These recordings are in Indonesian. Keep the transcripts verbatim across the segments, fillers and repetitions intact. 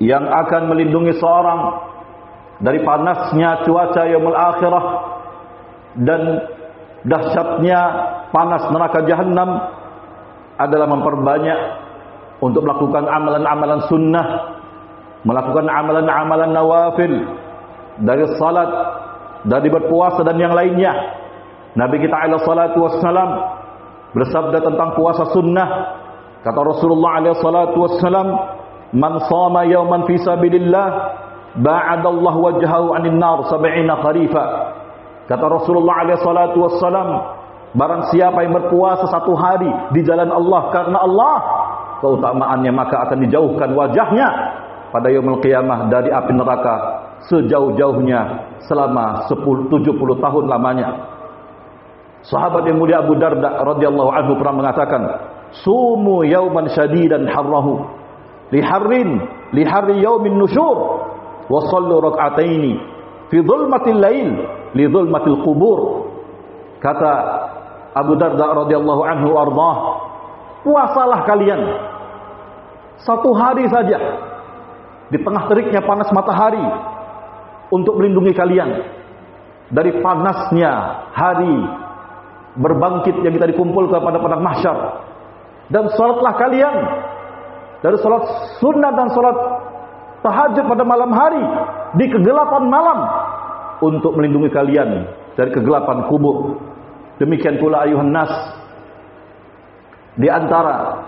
yang akan melindungi seorang dari panasnya cuaca yaumul akhirah dan dahsyatnya panas neraka jahanam adalah memperbanyak untuk melakukan amalan-amalan sunnah, melakukan amalan-amalan nawafil, dari salat, dari berpuasa dan yang lainnya. Nabi kita alaihi salatu wassalam bersabda tentang puasa sunnah. Kata Rasulullah alaihi salatu wassalam, "Man shama yawman fi sabilillah, ba'adallahu wajhahu 'anil nar sab'ina kharifa." Kata Rasulullah alaihi salatu wassalam, barang siapa yang berpuasa satu hari di jalan Allah karena Allah, keutamaannya maka akan dijauhkan wajahnya pada yaumul qiyamah dari api neraka sejauh-jauhnya selama sepuluh, tujuh puluh tahun lamanya. Sahabat yang mulia Abu Darda radhiyallahu anhu pernah mengatakan, "Sumu yauman syadidan harrahu, liharrin liharri yaumin nusyur, wa sallu rak'ataini fi dhulmatil lail li dhulmatil qubur." Kata Abu Darda radhiyallahu anhu ardhah, puasalah kalian satu hari saja di tengah teriknya panas matahari untuk melindungi kalian dari panasnya hari berbangkit yang kita dikumpulkan pada padang mahsyar. Dan salatlah kalian dari salat sunnah dan salat tahajud pada malam hari di kegelapan malam untuk melindungi kalian dari kegelapan kubur. Demikian pula ayuhan nas, di antara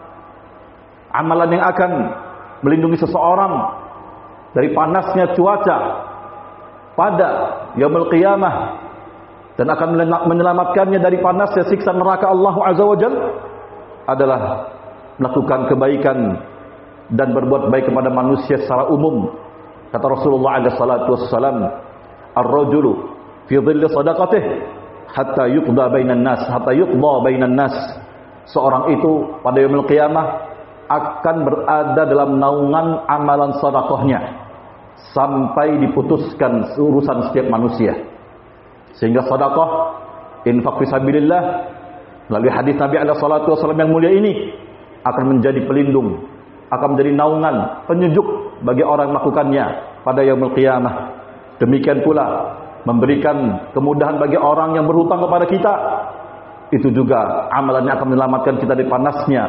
amalan yang akan melindungi seseorang dari panasnya cuaca pada yaumul qiyamah dan akan menyelamatkannya dari panasnya siksa neraka Allah Azza wa Jalla adalah melakukan kebaikan dan berbuat baik kepada manusia secara umum. Kata Rasulullah alaihi salatu wassalam, "Ar-rajulu fi dhilli sadaqatihi hatta yuqda bainan nas, hatta yuqda bainan nas." Seorang itu pada yaumul qiyamah akan berada dalam naungan amalan sedekahnya sampai diputuskan urusan setiap manusia. Sehingga sedekah, infak fisabilillah, melalui hadis Nabi alaihi salatu wasallam yang mulia ini akan menjadi pelindung, akan menjadi naungan, penyejuk bagi orang yang melakukannya pada yaumul qiyamah. Demikian pula memberikan kemudahan bagi orang yang berhutang kepada kita. Itu juga amalannya akan menyelamatkan kita dari panasnya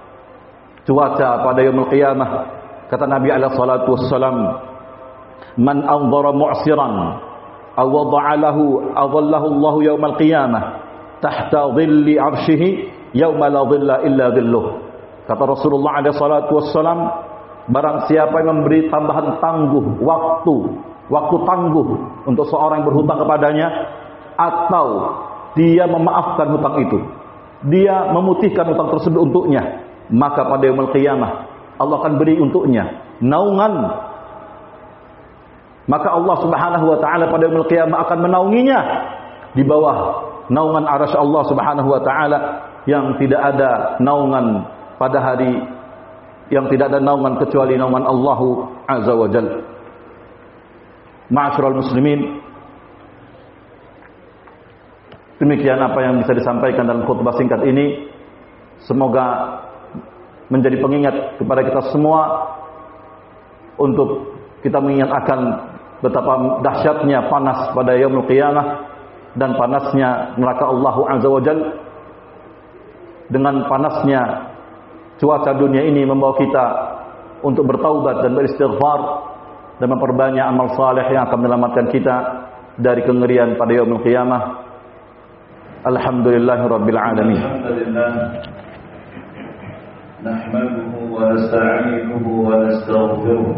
cuaca pada yaumul qiyamah. Kata Nabi alaihi salatu wassalam, "Man anzara mu'siran aw wada'a lahu adallahu Allah yaumal qiyamah tahta dhilli 'arsyihi yauma la dhilla illa dhilluh." Kata Rasulullah alaihi salatu wassalam, barang siapa yang memberi tambahan tangguh waktu, waktu tangguh untuk seorang yang berhutang kepadanya, atau dia memaafkan hutang itu, dia memutihkan hutang tersebut untuknya, maka pada yaumul qiyamah Allah akan beri untuknya naungan. Maka Allah Subhanahu wa taala pada yaumul qiyamah akan menaunginya di bawah naungan arasy Allah Subhanahu wa taala yang tidak ada naungan pada hari, yang tidak ada naungan kecuali naungan Allah Azza wa Jalla. Ma'asyiral muslimin, demikian apa yang bisa disampaikan dalam khutbah singkat ini. Semoga menjadi pengingat kepada kita semua untuk kita mengingat akan betapa dahsyatnya panas pada yaumul qiyamah dan panasnya neraka Allah Azza wa Jalla. Dengan panasnya cuaca dunia ini membawa kita untuk bertaubat dan beristighfar dan memperbanyak amal saleh yang akan menyelamatkan kita dari kengerian pada yaumul qiyamah. Alhamdulillahirabbil alamin. Alhamdulillah. Nahmaduhu wa nasta'inuhu wa nastaghfiruh.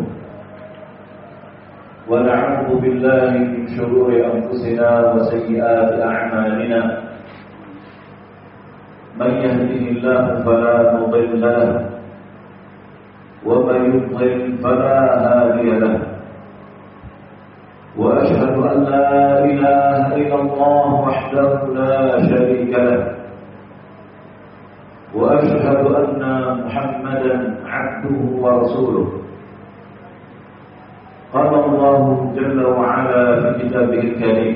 Wa na'udzu billahi min shururi anfusina wa sayyiati a'malina. Man yahdihillahu fala mudilla lahu wa man yudlil fala hadiya lahu. وأشهد أن لا إله إلا الله وحده لا شريك له وأشهد أن محمدا عبده ورسوله. قال الله جل وعلا في كتابه الكريم: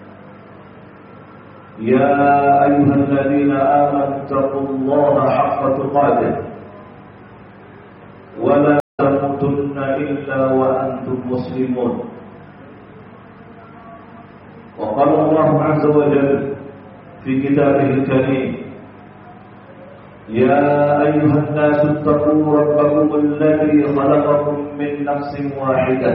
يا أيها الذين آمنوا اتقوا الله حق تقاته ولا تموتن تموتن إلا وأنتم مسلمون. وقال الله عز وجل في كتابه الكريم: يا أيها الناس اتقوا ربكم الذي خلقكم من نفس واحدة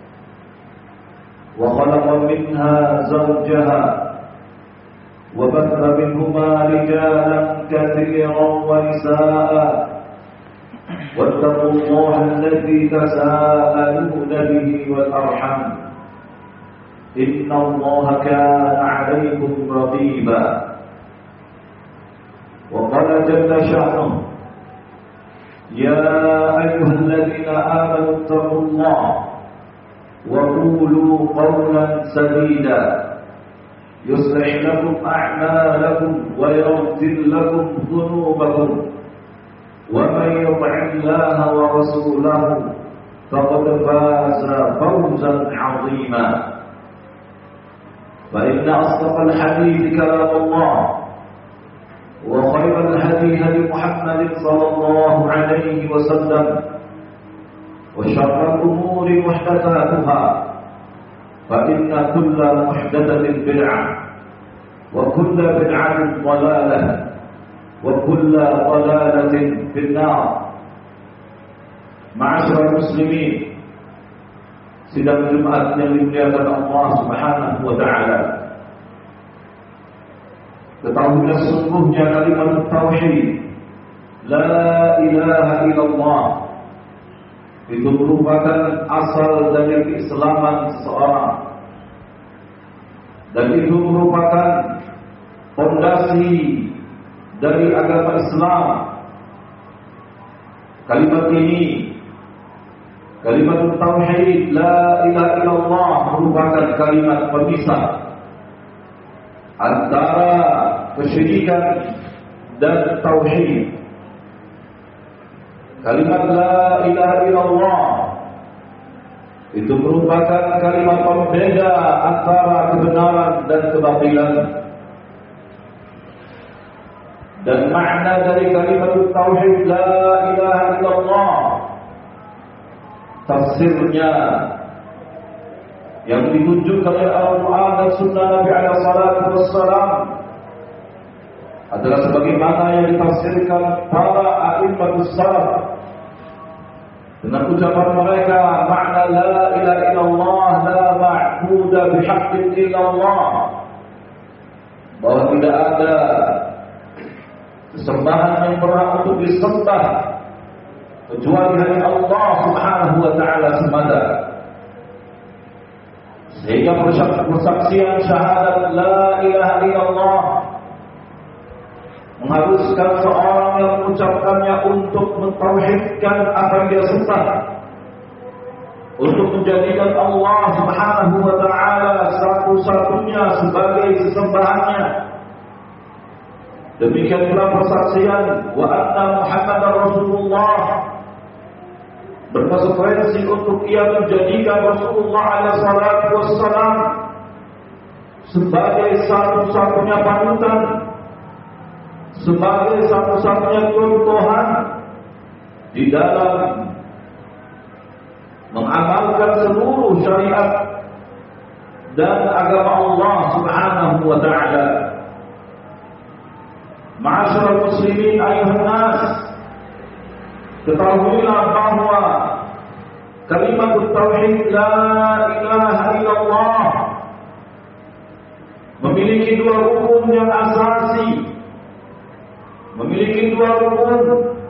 وخلق منها زوجها وبث منهما رجالا كثيرا ونساء واتقوا الله الذي تساءلون به والأرحام إن الله كان عليكم رقيبا. وقال جل شأنه: يا أيها الذين آمنوا اتقوا الله وقولوا قولا سديدا يصلح لكم أعمالكم ويغفر لكم ذنوبكم ومن يطع الله ورسوله فقد فاز فوزا عظيما. فإن أصدق الحديث كلام الله وخير الهدي هدي محمد صلى الله عليه وسلم وشر الأمور محدثاتها فإن كل محدثة بدعة وكل بدعة ضلالة وكل ضلالة في النار. معاشر المسلمين, sidang Jumat yang dimuliakan Allah Subhanahu wa taala. Ketahuilah sesungguhnya kalimat tauhid la ilaha illallah itu merupakan asal dari keislaman seseorang, dan itu merupakan fondasi dari agama Islam. Kalimat ini, kalimat tauhid la ilaha illallah, merupakan kalimat pemisah antara kesyirikan dan tauhid. Kalimat la ilaha illallah itu merupakan kalimat pembeda antara kebenaran dan kebatilan. Dan makna dari kalimat tauhid la ilaha illallah, tafsirnya yang ditunjukkan oleh Al-Quran dan Sunnah Nabi alaihi salatu wassalam adalah sebagaimana yang ditafsirkan para a'immatus salaf dengan ucapan mereka, makna la ilaha illallah la ma'budu bihaqqin illallah, bahwa tidak ada sesembahan yang berhak untuk disembah kecuali hanya Allah Subhanahu wa taala semata. Sehingga persaksian syahadat la ilaha illallah mengharuskan seorang yang mengucapkannya untuk mentauhidkan apa yang dia sembah, untuk menjadikan Allah Subhanahu wa taala satu-satunya sebagai sesembahannya. Demikian pula persaksian wa anna Muhammadar Rasulullah berkonsekuensi untuk ia menjadikan Rasulullah alaihi salatu wassalam sebagai satu-satunya panutan, sebagai satu-satunya contohan di dalam mengamalkan seluruh syariat dan agama Allah Subhanahu wa taala. Ma'asyiral muslimin ayuhan nas, ketahuilah bahwa kalimat tauhid la ilaha illallah memiliki dua rukun yang asasi, memiliki dua rukun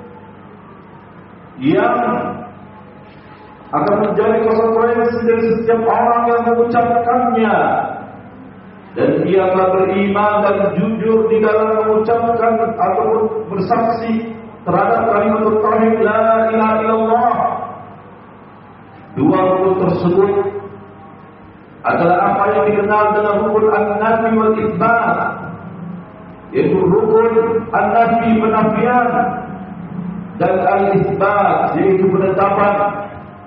yang akan menjadi konsekuensi dari setiap orang yang mengucapkannya, dan dia telah beriman dan jujur di dalam mengucapkan ataupun bersaksi terhadap kalimat tauhid la ilaha illallah. Dua rukun tersebut adalah apa yang dikenal dengan rukun an-nafi wal itsbat, yaitu rukun an-nafi penafian dan al-itsbat yaitu penetapan.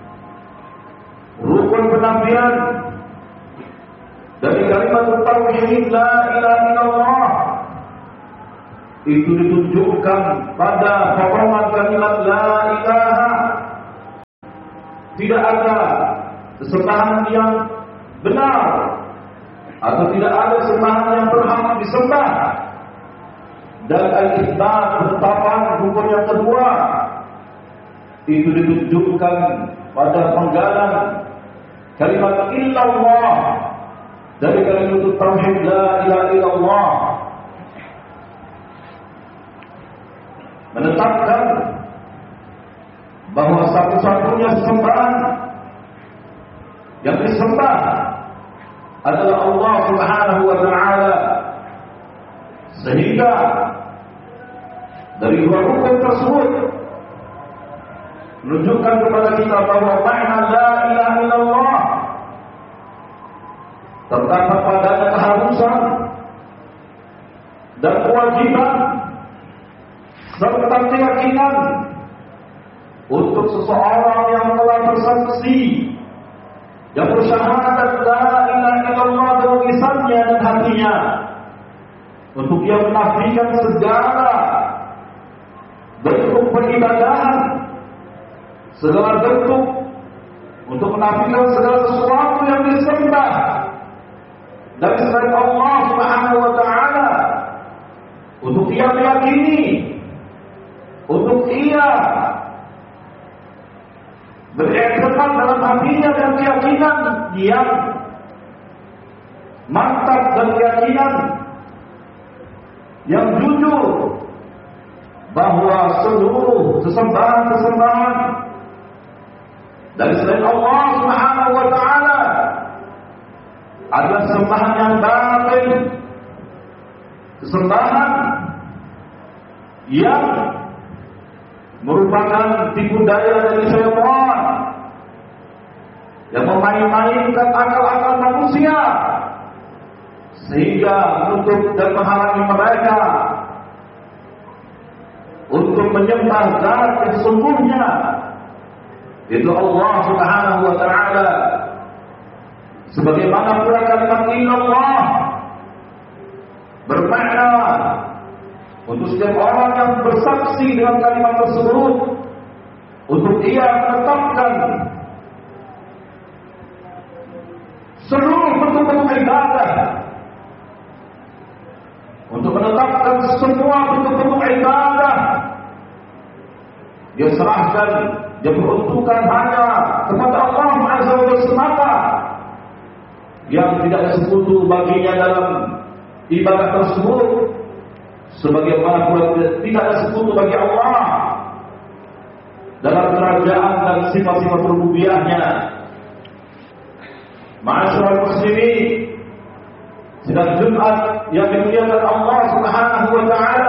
Rukun penafian dari kalimat tauhid la ilaha illallah itu ditunjukkan pada potongan kalimat la ilaha tidak ada sesembahan yang benar atau tidak ada sembahan yang berhak disembah. Dan al-itsbat penetapan rukun yang kedua itu ditunjukkan pada penggalan kalimat illallah dari kalimat tauhid la ilaha illallah, menetapkan bahwa satu-satunya sembahan yang disembah adalah Allah Subhanahu wa taala, sehingga dari dua rukun tersebut menunjukkan kepada kita bahwa makna la ilaha illallah terdapat padanya keharusan dan kewajiban serta keyakinan untuk seseorang yang telah bersaksi, yang bersyahadat la ilaha illallah dengan lisannya dan hatinya, untuk dia menafikan segala bentuk peribadahan, segala bentuk, untuk menafikan segala sesuatu yang disembah dari selain Allah Subhanahu wa taala, untuk ia meyakini, untuk ia beriktikad dalam hatinya dan keyakinan yang mantap dan keyakinan yang jujur bahwa seluruh sesembahan-sesembahan dari selain Allah Subhanahu wa taala adalah sembahan yang batil, sesembahan yang merupakan tipu daya dari syaitan yang memain-mainkan akal-akal manusia sehingga menutup dan menghalangi mereka untuk menyembah zat yang sesungguhnya, itu Allah Subhanahu wa taala. Sebagaimana pula kalimat illallah bermakna untuk setiap orang yang bersaksi dengan kalimat tersebut, untuk ia menetapkan seluruh bentuk-bentuk ibadah, untuk menetapkan semua bentuk-bentuk ibadah, dia serahkan, dia peruntukkan hanya kepada Allah Azza wa Jalla semata, yang tidak ada sekutu baginya dalam ibadah tersebut, sebagaimana pula tidak ada sekutu bagi Allah dalam kerajaan dan sifat-sifat rububiyahnya. Ma'asyiral muslimin, sidang Jumat yang dimuliakan Allah Subhanahu wa taala,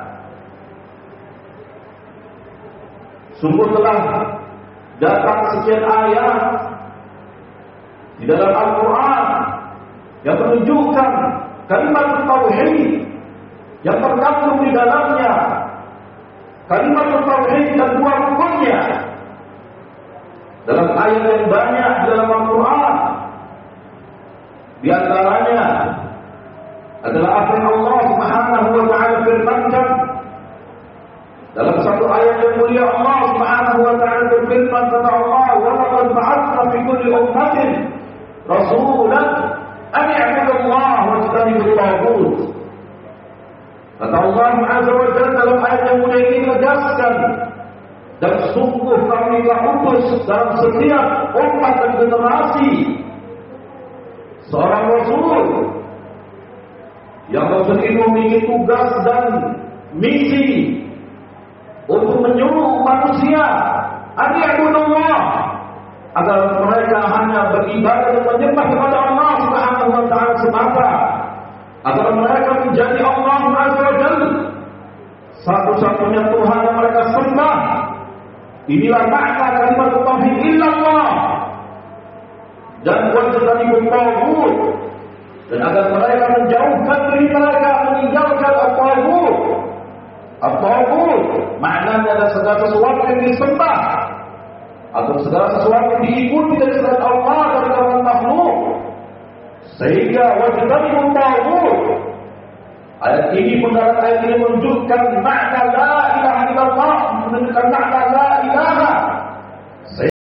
sungguh telah datang sekian ayat di dalam Al-Quran yang menunjukkan kalimat tauhid yang terkandung di dalamnya, kalimat tauhid dan dua rukunnya dalam ayat yang banyak di dalam Al-Quran. Di antaranya adalah apa yang Allah Subhanahu wa taala firmankan dalam satu ayat yang mulia. Allah Subhanahu wa taala berfirman, kata Allah, "Wa laqad ba'athna fi kulli ummatin rasulan an i'budu Allah wa ijtanibu at-taghut." Kata Allah Azza wa Jalla dalam ayat yang mulia ini menegaskan, dan sungguh kami telah utus dalam setiap umat dan generasi seorang Rasul yang memiliki tugas dan misi untuk menyuruh manusia an i'budullah, agar mereka hanya beribadah dan menyembah kepada Allah Subhanahu wa taala semata, agar mereka menjadi Allah Azza wa Jalla satu-satunya Tuhan yang mereka sembah. Inilah makna kalimat tauhid illallah, dan wajtanibut taghut, dan agar mereka menjauhkan diri mereka, meninggalkan at-taghut. At-taghut maknanya adalah segala sesuatu yang disembah atau segala sesuatu yang diikuti dari selain Allah dari kalangan makhluk, sehingga wajtanibut taghut. Ayat ini, penggalan ayat ini menunjukkan makna la ilaha illallah, menunjukkan makna la ilaha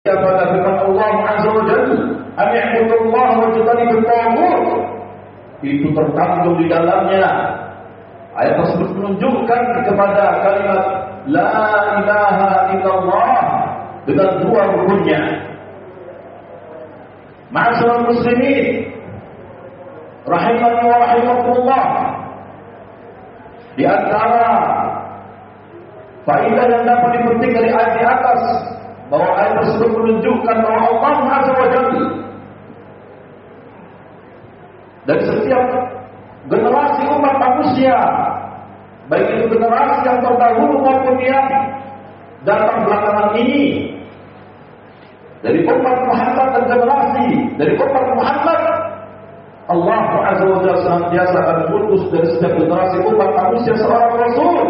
pada firman Allah Azza wa Jalla, "An i'budullaha wajtanibut taghut." Itu terkandung di dalamnya. Ayat tersebut menunjukkan kepada kalimat la ilaha illallah dengan dua rukunnya. Ma'asyiral muslimin rahimani wa rahimakumullah, di antara faedah yang dapat dipetik dari ayat di atas, bahwa ayat tersebut menunjukkan bahwa Allah Azza wa Jalla dari setiap generasi umat manusia, baik itu generasi yang terdahulu maupun yang datang belakangan ini, dari umat Muhammad dan generasi dari umat Muhammad, Allah Azza wa Jalla senantiasa akan mengutus dari setiap generasi umat manusia seorang Rasul,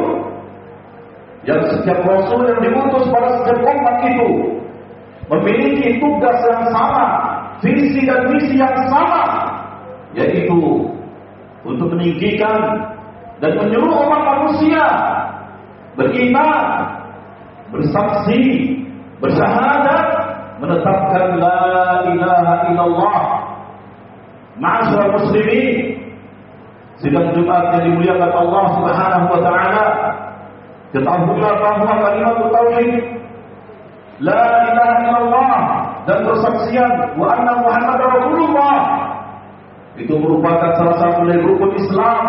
yang setiap Rasul yang diutus pada setiap umat itu memiliki tugas yang sama, visi dan misi yang sama, yaitu untuk meninggikan dan menyuruh umat manusia beriman, bersaksi, bersyahadat, menetapkan la ilaha illallah. Ma'asyiral muslimin, sidang Jumat yang dimuliakan Allah Subhanahu wa taala, ketahuilah bahwa kalimat tauhid la ilaha illallah dan persaksian wa anna Muhammadar Rasulullah itu merupakan salah satu dari rukun Islam,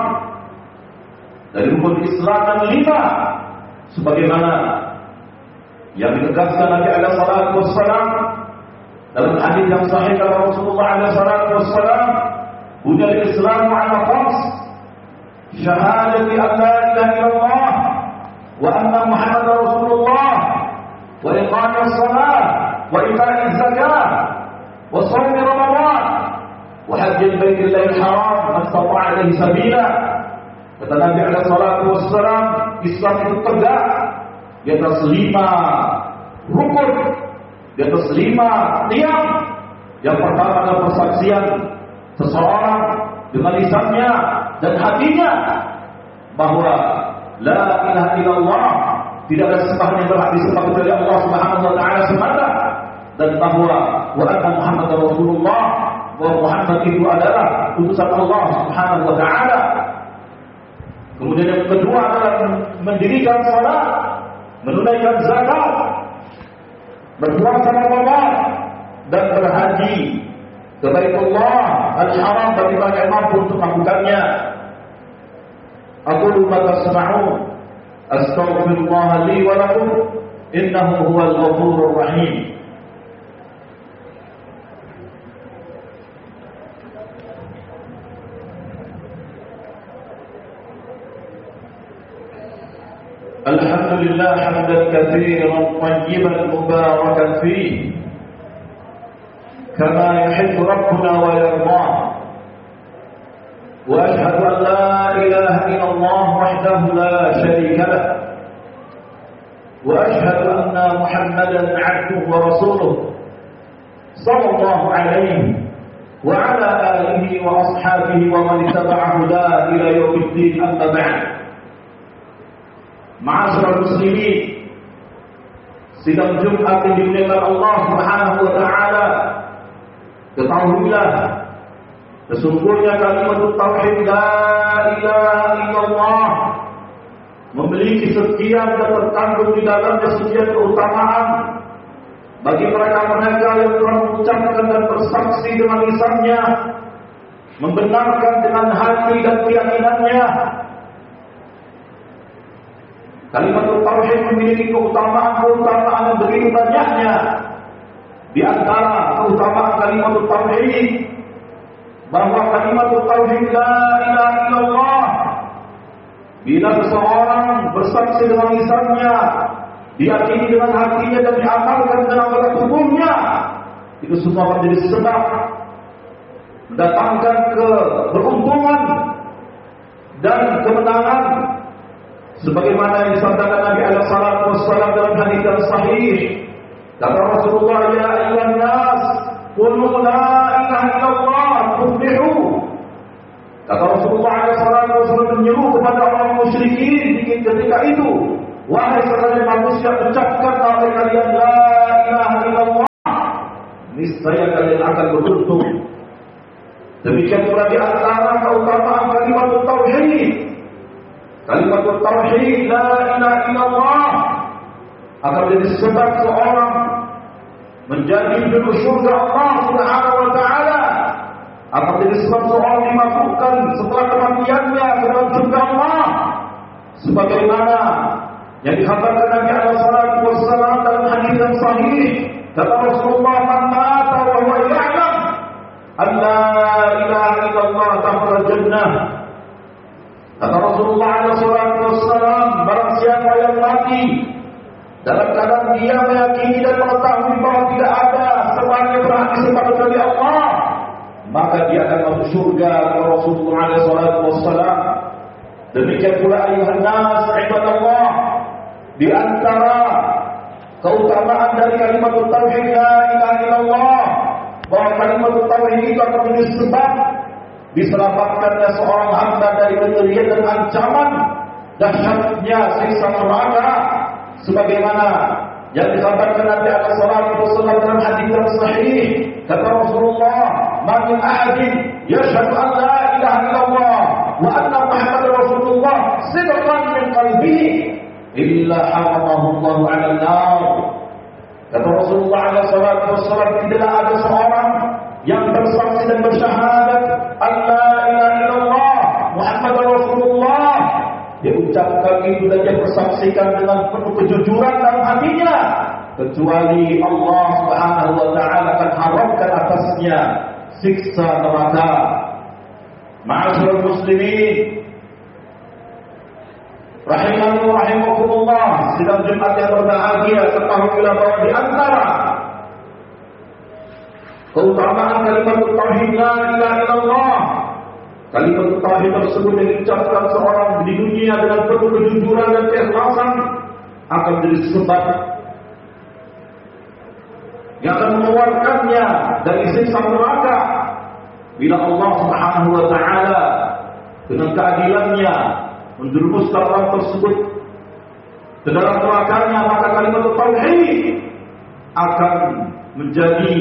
dari rukun Islam yang lima, sebagaimana yang ditegaskan Nabi alaihi salatu wassalam dalam hadis yang sahih dari Rasulullah alaihi salatu wassalam, "Bunyal Islamu 'ala khams, syahadati an la ilaha illallah wa anna Muhammadar Rasulullah wa iqamis shalah wa ita'iz zakah wa shaum Ramadan wa hajjil baitillahil haram man istata'a ilaihi sabila." Kata Nabi alaihi salatu wassalam, Islam itu tegak di atas lima rukun, di atas lima tiang. Yang pertama adalah persaksian seseorang dengan lisannya dan hatinya bahwa la ilaha illallah, tidak ada sembahan yang berhak disembah kecuali Allah Subhanahu wa taala semata, dan bahwa wa anna Muhammadar Rasulullah, bahwa Muhammad itu adalah utusan Allah Subhanahu wa taala. Kemudian yang kedua adalah mendirikan salat, menunaikan zakat, berpuasa Ramadan, dan berhaji ke Baitullah Al-Haram bagi mereka yang mampu untuk melakukannya. Aqulu ma tasma'un, astaghfirullah li wa lakum, innahu huwal ghafurur rahim. Alhamdulillah hamdan katsiran tayyiban mubarakan fihi kama yuhibbu rabbuna wa yarda. Wa ashhadu an la ilaha illallah wahdahu la sharika lah. Wa ashhadu anna Muhammadan 'abduhu wa rasuluh sallallahu alaihi wa ala alihi wa ashabihi wa man ittaba'a hudahu ila yaumiddin, amma ba'd. Ma'asyiral muslimin, sidang Jumat yang dimuliakan Allah Subhanahu wa taala, ketahuilah sesungguhnya kalimat tauhid la ilaha illallah memiliki sekian dan terkandung di dalamnya sekian keutamaan bagi mereka-mereka yang telah mengucapkan dan bersaksi dengan lisannya, membenarkan dengan hati dan keyakinannya. Kalimat tauhid memiliki keutamaan-keutamaan yang begitu banyaknya. Di antara keutamaan kalimat tauhid, bahwa kalimat tauhid la ilaha illallah, bila seseorang bersaksi dengan lisannya, diyakini dengan hatinya dan diamalkan dengan anggota tubuhnya, itu semua menjadi sebab mendatangkan keberuntungan dan kemenangan, sebagaimana yang disampaikan Nabi alaihi salatu wassalam dalam hadis yang sahih. Kata Rasulullah, ya ayyuhan nas, qulu la ilaha illallah tuflihu. Kata Rasulullah alaihi salatu wassalam menyeru kepada orang musyrikin ketika itu, wahai sekalian manusia, ucapkanlah oleh kalian la ilaha illallah. niscaya kalian akan beruntung. Demikian pula di antara keutamaan kalimat tauhid. Kalimat tauhid la ilaha illallah akan menjadi sebab seorang menjadi penduduk surga Allah Subhanahu wa taala. Akan menjadi sebab seorang dimasukkan setelah kematiannya ke dalam surga Allah. Sebagaimana yang dikatakan Nabi alaihi salatu wassalam dalam hadis yang sahih, kata Rasulullah, "Man mata wa huwa ya'lam an la ilaha illallah dakhala jannah." Kata Rasulullah alaihi salatu wassalam, barang siapa yang mati dalam keadaan dia meyakini dan mengetahui bahwa tidak ada sembahan yang berhak disembah kecuali Allah, maka dia akan masuk surga. Kata Rasulullah alaihi salatu wassalam. Demikian pula ayuhan nas ibadallah, di antara keutamaan dari kalimat tauhid la ilaha illallah, bahwa kalimat tauhid itu akan menjadi sebab diselamatkannya seorang hamba dari penderitaan dan ancaman dahsyatnya siksa neraka, sebagaimana yang disampaikan Nabi alaihi salatu wasallam dalam hadis yang sahih. Kata Rasulullah, "Man min ahadin yashhadu an la ilaha illallah wa anna Muhammadar Rasulullah sidqan min qalbihi illa haramahu Allah 'ala an-nar." Kata Rasulullah alaihi salatu wasallam, tidaklah ada seorang yang bersaksi dan bersyahadat an la ilaha illallah Muhammadar Rasulullah, dia ucapkan itu dan dia bersaksikan dengan penuh kejujuran dalam hatinya, kecuali Allah Subhanahu wa taala akan haramkan atasnya siksa neraka. Ma'asyiral muslimin rahimani wa rahimakumullah, sidang Jumat yang berbahagia, ketahuilah bahwa di antara keutamaan kalimat tauhid la ilaha illallah, kalimat tauhid tersebut yang diucapkan seorang di dunia dengan penuh kejujuran dan keikhlasan akan menjadi sebab yang akan mengeluarkannya dari siksa neraka bila Allah Subhanahu wa taala dengan keadilannya menjerumuskan orang tersebut ke dalam nerakanya, maka kalimat tauhid akan menjadi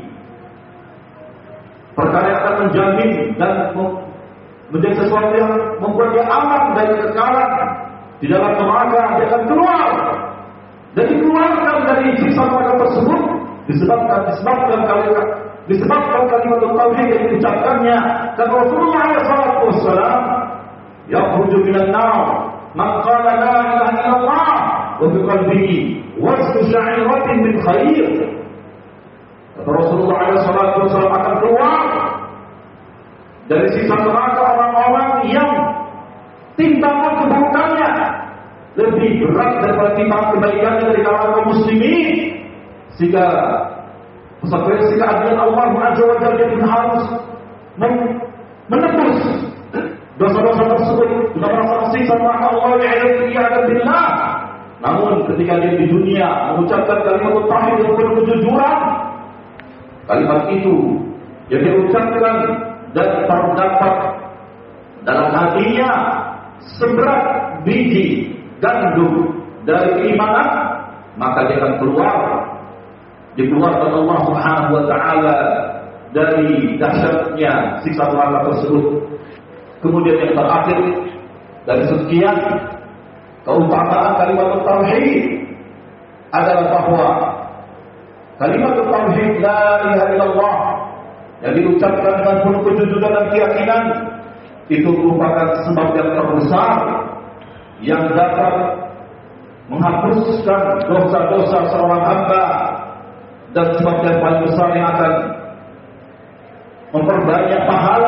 perkara yang akan menjamin dan menjadi sesuatu yang membuat dia aman dari kekekalan di dalam neraka. Dia akan keluar dan dikeluarkan dari siksa neraka tersebut disebabkan disebabkan kalimat disebabkan kalimat tauhid yang diucapkannya. Dan Rasulullah shallallahu alaihi wasallam, yakhruju minan nar man qala la ilaha illallah wa fi qalbihi wasfu sya'iratin min khair. Kata Rasulullah shallallahu alaihi wasallam, akan keluar dari siksa neraka orang-orang yang timbangan keburukannya lebih berat daripada timbangan kebaikannya dari kalangan kaum muslimin, sehingga konsekuensi keadilan Allah Azza wa Jalla harus menebus dosa-dosa tersebut dengan merasa siksa neraka Allah wa'iyadu billah. Namun ketika dia di dunia mengucapkan kalimat tauhid yang penuh kejujuran, kalimat itu yang diucapkan dan terdapat dalam hatinya seberat biji gandum dari keimanan, maka dia akan keluar dikeluarkan Allah Subhanahu wa taala dari dahsyatnya siksa neraka tersebut. Kemudian yang terakhir dari sekian keutamaan kalimat tauhid adalah bahwa kalimat tauhid la ilaha illallah yang diucapkan dengan penuh kejujuran dan keyakinan itu merupakan sebab yang terbesar yang dapat menghapuskan dosa-dosa seorang hamba, dan sebab yang paling besar yang akan memperbanyak pahala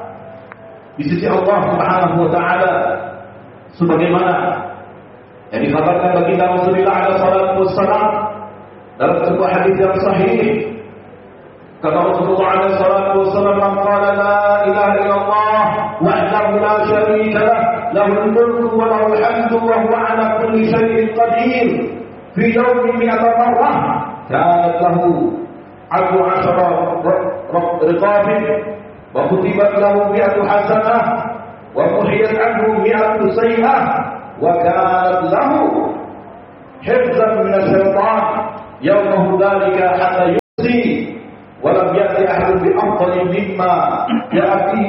di sisi Allah Subhanahu wa taala, sebagaimana yang dikatakan baginda Rasulullah alaihi salatu wassalam dalam sebuah hadis yang sahih. Kata Rasulullah alaihi salatu wassalam, "Man qala la ilaha illallah wahdahu la syarika lah, lahul mulku wa lahul hamdu wa huwa ala kulli syai'in qadir, fi yawmin mi'ata marrah, kanat lahu adlu asyara riqabin, wa kutibat lahu mi'atu hasanah, wa muhiyat anhu mi'atu sayyi'ah, wa kanat lahu hifzan min asy-syaitan yawmahu dhalika hatta yusi."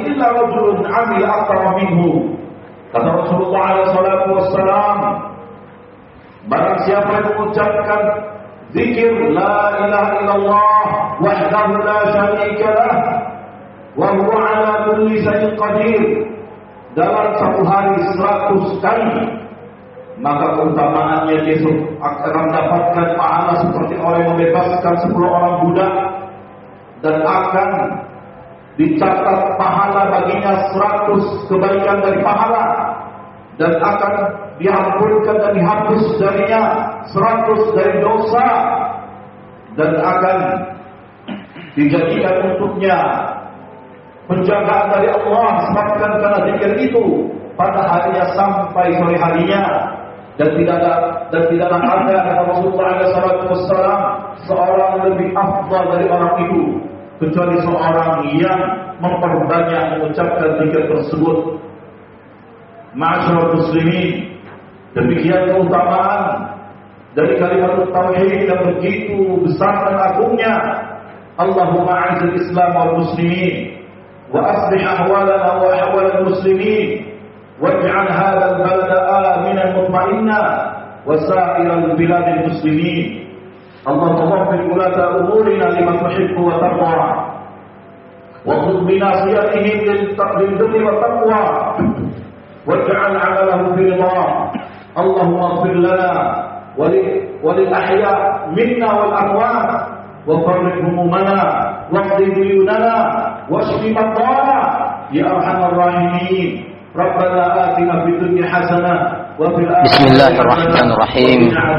illa rajulun 'amila aktsara minhu. Kata Rasulullah alaihi salatu wassalam, barang siapa yang mengucapkan zikir la ilaha illallah wahdahu la syarika lah wa huwa ala kulli syai'in qadir dalam satu hari seratus kali, maka keutamaannya besok akan mendapatkan pahala seperti orang yang membebaskan sepuluh orang budak, dan akan dicatat pahala baginya seratus kebaikan dari pahala, dan akan diampunkan dan dihapus darinya seratus dari dosa, dan akan dijadikan untuknya penjagaan dari Allah sebabkan karena zikir itu pada harinya sampai sore harinya. Dan tidak ada dan tidaklah ada kata Rasulullah alaihi wasallam seorang lebih afdal dari orang itu kecuali seorang yang memperbanyak mengucapkan zikir tersebut. Ma'asyiral muslimin, demikian keutamaan dari kalimat tauhid yang begitu besar dan agungnya. Allahumma a'izil Islam wal muslimin wa aslih ahwalana wa ahwal al-muslimin waj'al hadha al-balada aminan mutma'inna wa sa'iral biladil muslimin. Allahumma ighfir lana umurina liman tuhibbu wa tarda wa khudh bi nasiyatihim lil birri wa taqwa waj'al 'amalahu fi ridha. Allahumma ighfir lana wa lil ahya minna wal amwat wa farrij humumana waqdi duyunana washfi maradana ya arhamar rahimin. Rabbana atina fid dunya hasanah wa fil akhirati Bismillahirrahmanirrahim.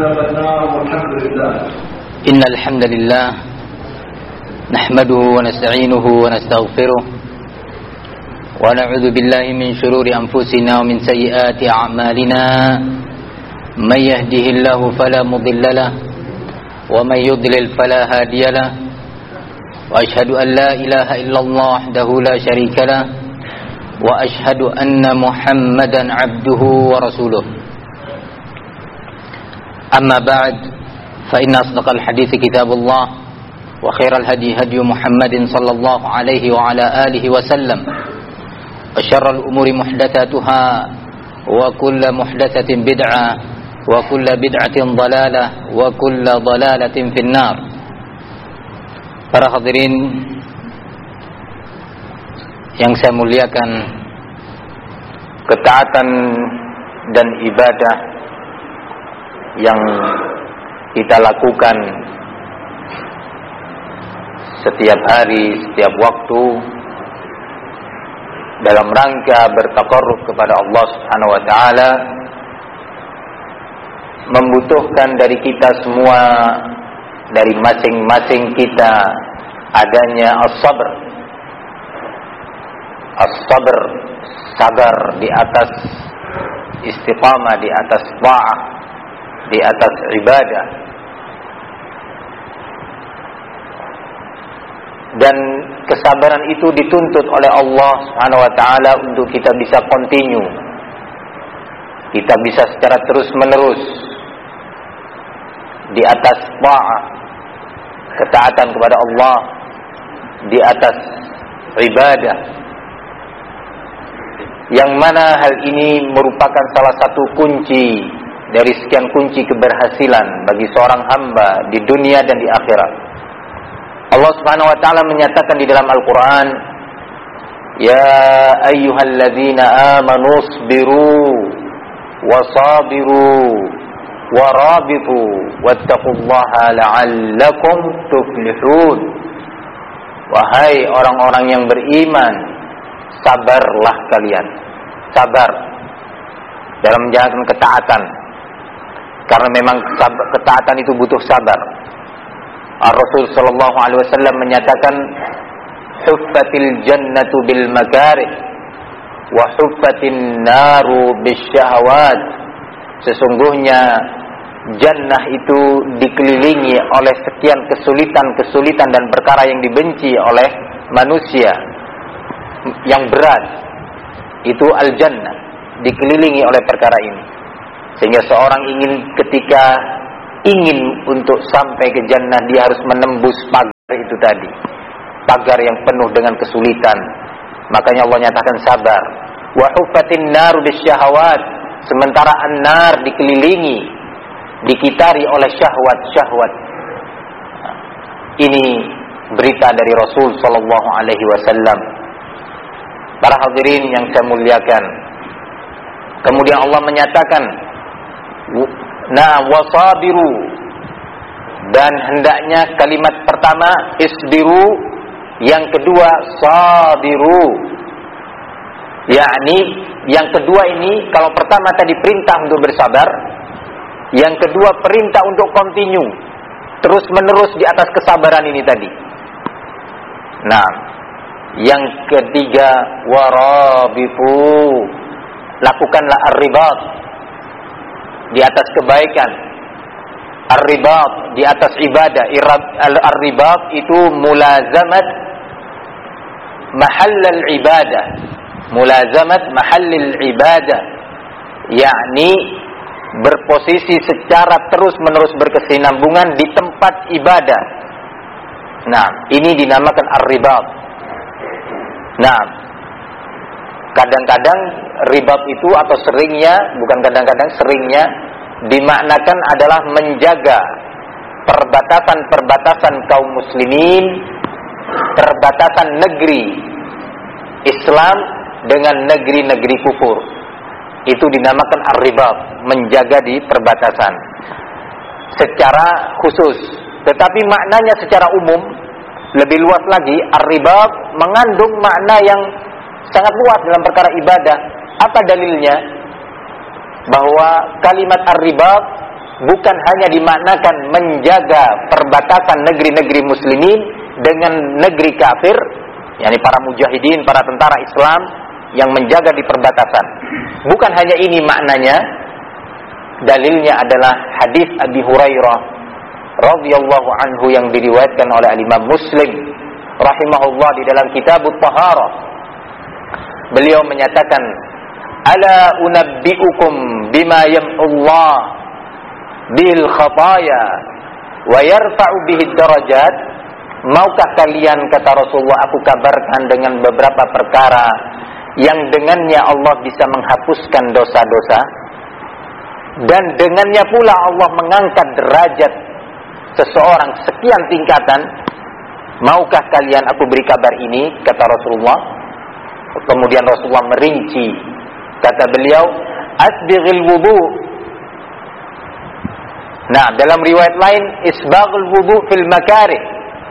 Innal hamdalillah nahmaduhu wa nasta'inuhu wa nastaghfiruh wa na'udzu billahi min shururi anfusina wa min sayyiati a'malina. May yahdihillahu fala mudilla lahu wa may yudlil fala hadiya lahu. Wa asyhadu an la ilaha illallah wahdahu la syarika lahu wa asyhadu anna Muhammadan abduhu wa rasuluh. Amma ba'd, fa inna asdaqal hadithi kitabullah wa khairal hadi hadi Muhammadin sallallahu alaihi wa ala alihi wa sallam wa syarral umuri muhdatsatuha wa kullu muhdatsatin bid'ah wa kullu bid'atin dhalalah wa kullu dhalalatin finnar. Para hadirin yang saya muliakan, ketaatan dan ibadah yang kita lakukan setiap hari, setiap waktu dalam rangka bertaqarrub kepada Allah Subhanahu wa taala membutuhkan dari kita semua, dari masing-masing kita adanya as-sabr. As-sabr, sabar di atas istiqamah, di atas ta'ah, di atas ibadah. Dan kesabaran itu dituntut oleh Allah Subhanahu wa taala untuk kita bisa continue. Kita bisa secara terus-menerus di atas ta'ah, ketaatan kepada Allah, di atas ibadah. Yang mana hal ini merupakan salah satu kunci dari sekian kunci keberhasilan bagi seorang hamba di dunia dan di akhirat. Allah Subhanahu wa taala menyatakan di dalam Al-Qur'an, "Ya ayyuhalladzina amanu isbiru wasabiru warabitu wattaqullaha la'allakum tuflihun." Wahai orang-orang yang beriman, sabarlah kalian, sabar dalam menjalankan ketaatan, karena memang ketaatan itu butuh sabar. Ar-Rasul sallallahu alaihi wasallam menyatakan, "Huffatil jannatu bil makarih wa huffatin naru bisyahawat." Sesungguhnya jannah itu dikelilingi oleh sekian kesulitan-kesulitan dan perkara yang dibenci oleh manusia. Yang berat itu al-jannah, dikelilingi oleh perkara ini, sehingga seorang ingin, ketika ingin untuk sampai ke jannah, dia harus menembus pagar itu tadi, pagar yang penuh dengan kesulitan, Makanya Allah nyatakan sabar. Wa huffatin naru bisyahawat. Sementara an-nar dikelilingi, dikitari oleh syahwat-syahwat. Ini berita dari Rasul sallallahu alaihi wasallam. Para hadirin yang saya muliakan. Kemudian Allah menyatakan, "Na wasabiru." Dan hendaknya kalimat pertama isbiru, yang kedua sabiru. Yakni yang kedua ini, kalau pertama tadi perintah untuk bersabar, yang kedua perintah untuk continue, terus menerus di atas kesabaran ini tadi. Nah, yang ketiga warabitu, lakukanlah ar-ribat di atas kebaikan, ar-ribat di atas ibadah. Ar-ribat itu mulazamat mahallal ibadah, mulazamat mahallil ibadah, yakni berposisi secara terus-menerus berkesinambungan di tempat ibadah. Nah, ini dinamakan ar-ribat. Nah, kadang-kadang ribat itu atau seringnya, bukan kadang-kadang, seringnya dimaknakan adalah menjaga perbatasan-perbatasan kaum muslimin, perbatasan negeri Islam dengan negeri-negeri kufur. Itu dinamakan ar-ribat, menjaga di perbatasan secara khusus. Tetapi maknanya secara umum lebih luas lagi. Ar-ribat mengandung makna yang sangat luas dalam perkara ibadah. Apa dalilnya? Bahwa kalimat ar-ribat bukan hanya dimaknakan menjaga perbatasan negeri-negeri muslimin dengan negeri kafir, yakni para mujahidin, para tentara Islam yang menjaga di perbatasan. Bukan hanya ini maknanya. Dalilnya adalah hadis Abi Hurairah radhiyallahu anhu yang diriwayatkan oleh Imam Muslim rahimahullah di dalam Kitabut Taharah. Beliau menyatakan, "Ala unabbiukum bima yamhullah bil khataya wa yarfa'u bihi darajat." Maukah kalian, kata Rasulullah, aku kabarkan dengan beberapa perkara yang dengannya Allah bisa menghapuskan dosa-dosa, dan dengannya pula Allah mengangkat derajat seseorang sekian tingkatan. Maukah kalian aku beri kabar ini, kata Rasulullah. Kemudian Rasulullah merinci, kata beliau, asbighil wudu. Nah, dalam riwayat lain, isbaghul wudu fil makarih,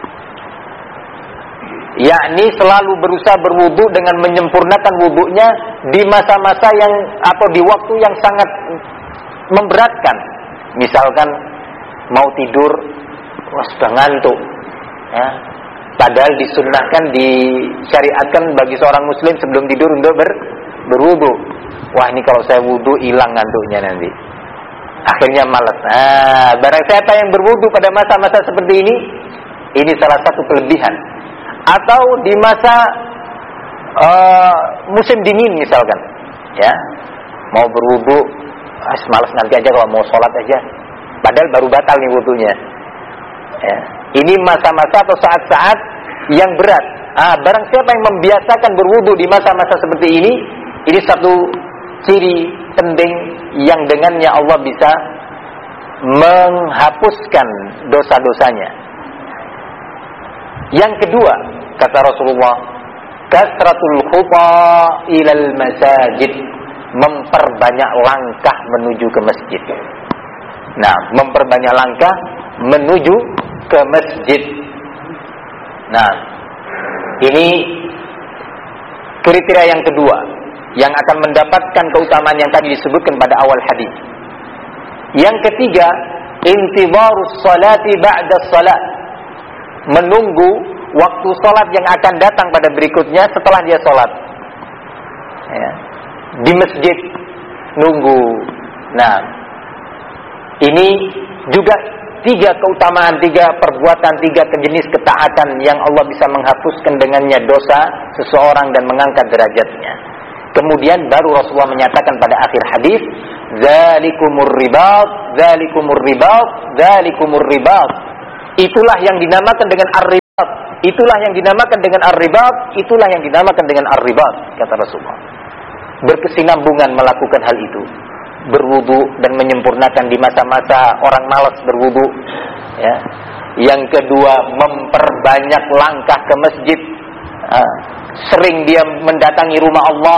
yakni selalu berusaha berwudu dengan menyempurnakan wudunya di masa-masa yang atau di waktu yang sangat memberatkan. Misalkan mau tidur, wah sudah ngantuk, ya. Padahal disunnahkan, disyariatkan bagi seorang muslim sebelum tidur untuk ber, berwudu. Wah, ini kalau saya wudu hilang ngantuknya nanti. Akhirnya malas. Nah, barang siapa yang berwudu pada masa-masa seperti ini, ini salah satu kelebihan. Atau di masa uh, musim dingin misalkan, ya, mau berwudu, ah, malas nanti aja kalau mau sholat aja. Padahal baru batal nih wudunya. Ya. Ini masa-masa atau saat-saat yang berat. Ah, barang siapa yang membiasakan berwudu di masa-masa seperti ini, ini satu ciri penting yang dengannya Allah bisa menghapuskan dosa-dosanya. Yang kedua, kata Rasulullah, kasratul khuta ilal masajid, memperbanyak langkah menuju ke masjid. Nah, memperbanyak langkah menuju ke masjid. Nah, ini kriteria yang kedua yang akan mendapatkan keutamaan yang tadi disebutkan pada awal hadis. Yang ketiga, intidharus salati ba'da salat, menunggu waktu salat yang akan datang pada berikutnya setelah dia salat, ya, di masjid nunggu. Nah, ini juga tiga keutamaan, tiga perbuatan, tiga jenis ketaatan yang Allah bisa menghapuskan dengannya dosa seseorang dan mengangkat derajatnya. Kemudian baru Rasulullah menyatakan pada akhir hadis, zalikumur ribat, zalikumur ribat, zalikumur ribat. Itulah yang dinamakan dengan ar-ribat, itulah yang dinamakan dengan ar-ribat, itulah yang dinamakan dengan ar-ribat, kata Rasulullah. Berkesinambungan melakukan hal itu, berwudu dan menyempurnakan di masa-masa orang malas berwudu, ya. Yang kedua, memperbanyak langkah ke masjid, uh, sering dia mendatangi rumah Allah.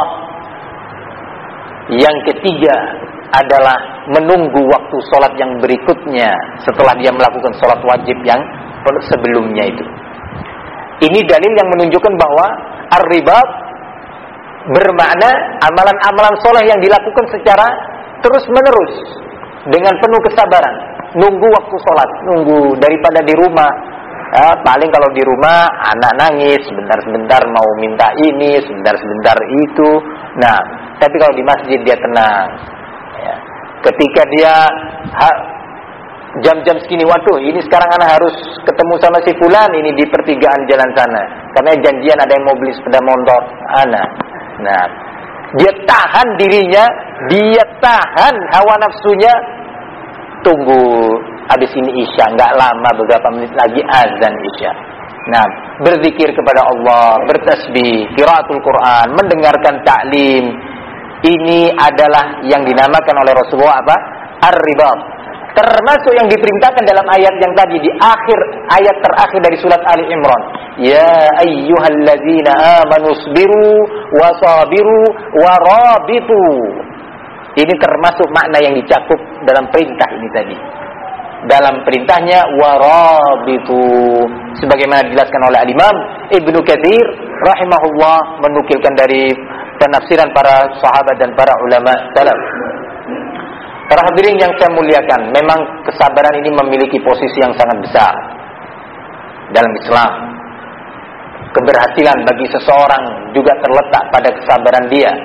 Yang ketiga adalah menunggu waktu sholat yang berikutnya setelah dia melakukan sholat wajib yang sebelumnya itu. Ini dalil yang menunjukkan bahwa ar-ribat bermakna amalan-amalan soleh yang dilakukan secara terus-menerus dengan penuh kesabaran. Nunggu waktu sholat, nunggu daripada di rumah. Ya, paling kalau di rumah anak nangis, sebentar-sebentar mau minta ini, sebentar-sebentar itu. Nah, tapi kalau di masjid dia tenang. Ya. Ketika dia ha, jam-jam segini, waduh, ini sekarang anak harus ketemu sama si fulan ini di pertigaan jalan sana. Karena janjian ada yang mau beli sepeda motor, anak. Nah, dia tahan dirinya, dia tahan hawa nafsunya. Tunggu habis ini isya, nggak lama, beberapa menit lagi azan isya. Nah, berzikir kepada Allah, bertasbih, qiraatul Quran, mendengarkan taklim. Ini adalah yang dinamakan oleh Rasulullah apa? Ar-ribat. Termasuk yang diperintahkan dalam ayat yang tadi di akhir ayat terakhir dari surat Ali Imran. Ya ayyuhalladzina amanu sabiru wasabiru warabitu. Ini termasuk makna yang dicakup dalam perintah ini tadi. Dalam perintahnya warabitu, sebagaimana dijelaskan oleh Al-Imam Ibnu Katsir rahimahullah menukilkan dari penafsiran para sahabat dan para ulama salaf. Para hadirin yang saya muliakan, memang kesabaran ini memiliki posisi yang sangat besar dalam Islam. Keberhasilan bagi seseorang juga terletak pada kesabaran dia.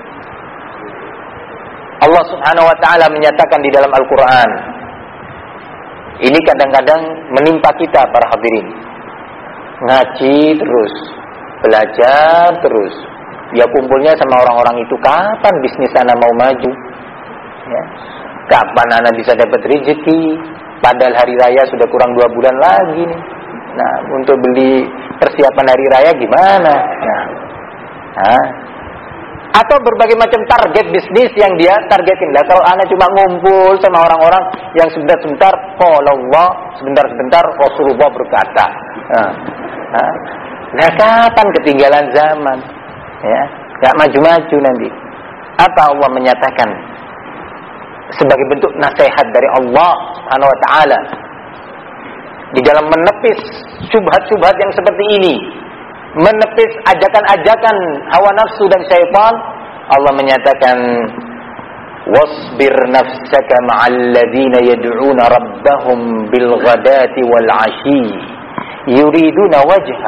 Allah Subhanahu wa taala menyatakan di dalam Al-Qur'an. Ini kadang-kadang menimpa kita para hadirin. Ngaji terus, belajar terus. Ya kumpulnya sama orang-orang itu, kapan bisnis anak mau maju? Ya. Kapan anak bisa dapat rezeki? Padahal hari raya sudah kurang dua bulan lagi nih. Nah, untuk beli persiapan hari raya gimana? Nah, nah. Atau berbagai macam target bisnis yang dia targetin. Lah kalau anak cuma ngumpul sama orang-orang yang sebentar-sebentar qala Allah, sebentar-sebentar Rasulullah berkata. Nah, nah. nah kapan ketinggalan zaman? Ya, enggak maju-maju nanti. Apa Allah menyatakan sebagai bentuk nasihat dari Allah Subhanahu wa taala di dalam menepis syubhat-syubhat yang seperti ini, menepis ajakan-ajakan hawa nafsu dan syaitan. Allah menyatakan wasbir nafsaka ma'al ladzina yad'una rabbahum bil ghadati wal 'ashi yuriduna wajha.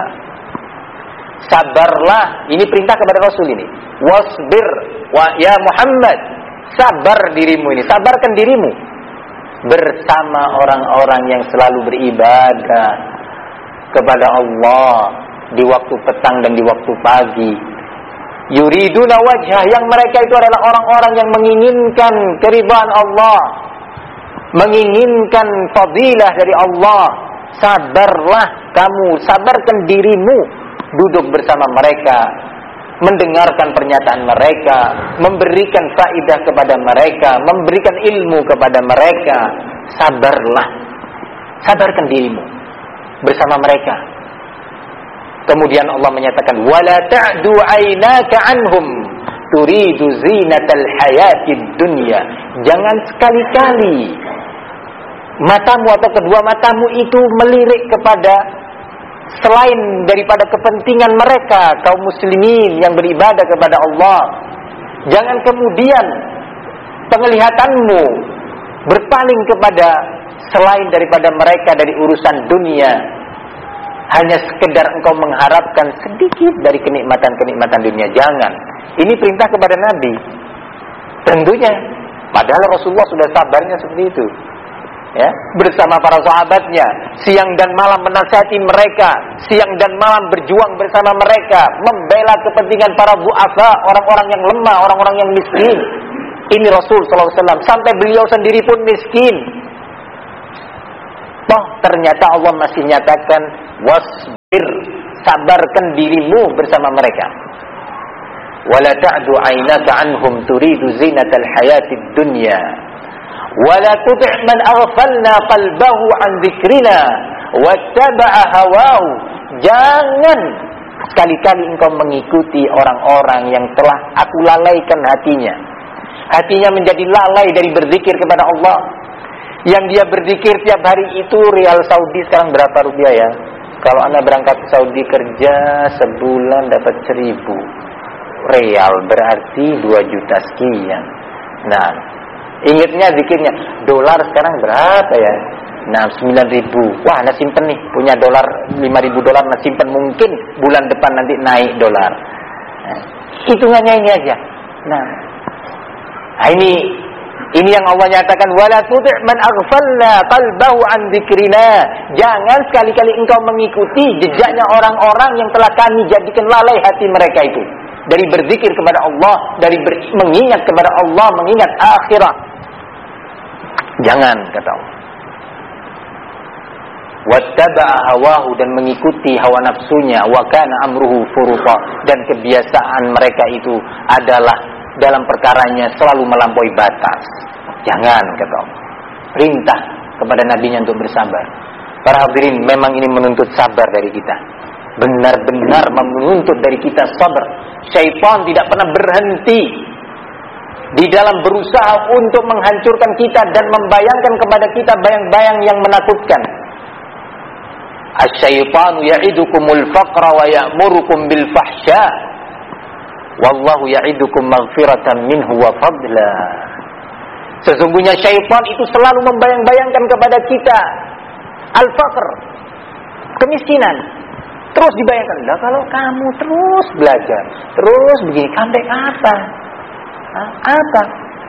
Sabarlah, ini perintah kepada Rasul ini. Wasbir wa ya Muhammad, sabar dirimu ini, sabarkan dirimu bersama orang-orang yang selalu beribadah kepada Allah di waktu petang dan di waktu pagi. Yuriduna wajhah, yang mereka itu adalah orang-orang yang menginginkan keridhaan Allah, menginginkan fadilah dari Allah. Sabarlah kamu, sabarkan dirimu, duduk bersama mereka, mendengarkan pernyataan mereka, memberikan faidah kepada mereka, memberikan ilmu kepada mereka. Sabarlah, sabarkan dirimu bersama mereka. Kemudian Allah menyatakan wala ta'du 'ainaka 'anhum turidu zinatal hayatid dunya. Jangan sekali-kali matamu atau kedua matamu itu melirik kepada selain daripada kepentingan mereka kaum muslimin yang beribadah kepada Allah. Jangan kemudian penglihatanmu berpaling kepada selain daripada mereka dari urusan dunia, hanya sekedar engkau mengharapkan sedikit dari kenikmatan-kenikmatan dunia. Jangan. Ini perintah kepada Nabi. Tentunya, padahal Rasulullah sudah sabarnya seperti itu. Ya, bersama para sahabatnya, siang dan malam menasihati mereka, siang dan malam berjuang bersama mereka, membela kepentingan para du'afa, orang-orang yang lemah, orang-orang yang miskin. Ini Rasul sallallahu alaihi wasallam, sampai beliau sendiri pun miskin. Toh ternyata Allah masih nyatakan wasbir, sabarkan dirimu bersama mereka. Wala ta'du 'ainaka 'anhum turidu zinatal hayatid dunya. Wala tuti' man aghfalna qalbahu 'an dzikrina wattaba'a hawahu. Jangan sekali-kali engkau mengikuti orang-orang yang telah aku lalaikan hatinya. Hatinya menjadi lalai dari berzikir kepada Allah. Yang dia berzikir tiap hari itu rial Saudi sekarang berapa rupiah ya? Kalau Anda berangkat ke Saudi kerja sebulan dapat seribu real, berarti dua juta sekian. Nah, ingatnya zikirnya, dolar sekarang berapa ya? Nah, sembilan ribu. Wah, Anda simpen nih, punya dolar lima ribu dolar, Anda simpen, mungkin bulan depan nanti naik dolar. Nah, hitungannya ini aja. Nah, nah ini ini yang Allah nyatakan, wala tuti' man aghfalna qalbahu an dzikrina. Jangan sekali-kali engkau mengikuti jejaknya orang-orang yang telah kami jadikan lalai hati mereka itu dari berzikir kepada Allah, dari ber, mengingat kepada Allah, mengingat akhirat. Jangan, kata Allah. Wattaba'a hawahu, dan mengikuti hawa nafsunya, wa kana amruhu furuta, dan kebiasaan mereka itu adalah dalam perkaranya selalu melampaui batas. Jangan, kata Allah. Perintah kepada nabinya untuk bersabar. Para hadirin, memang ini menuntut sabar dari kita. Benar-benar menuntut dari kita sabar. Syaitan tidak pernah berhenti di dalam berusaha untuk menghancurkan kita dan membayangkan kepada kita bayang-bayang yang menakutkan. Asy-syaitanu ya'idukumul faqra wa ya'murukum bil fahsya. Wallahu ya'idukum maghfiratan minhu wa fadla. Sesungguhnya syaitan itu selalu membayang-bayangkan kepada kita al-faqr, kemiskinan. Terus dibayangkan, lah kalau kamu terus belajar, terus begini, sampai apa? Hah? Apa?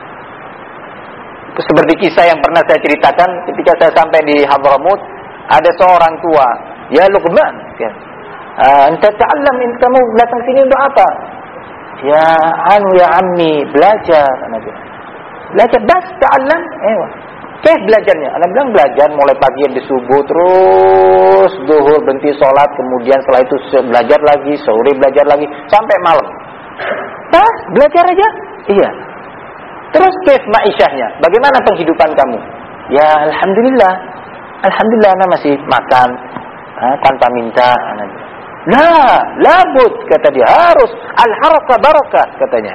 Seperti kisah yang pernah saya ceritakan ketika saya sampai di Hadramut, ada seorang tua, ya Luqman, ya. Anta ta'allam, kamu datang sini untuk apa? Ya anu ya ammi, belajar. Anak bilang, belajar bas ta'allam. Eh, Oke, belajarnya. Anak bilang belajar mulai pagi di subuh, terus zuhur berhenti sholat, kemudian setelah itu belajar lagi, sore belajar lagi, sampai malam. Nah, belajar aja? Iya. Terus kif ma'isyahnya, bagaimana penghidupan kamu? Ya alhamdulillah, alhamdulillah anak masih makan ha, tanpa minta. Anak. Lah, labud, kata dia, harus al-haraka barakah, katanya.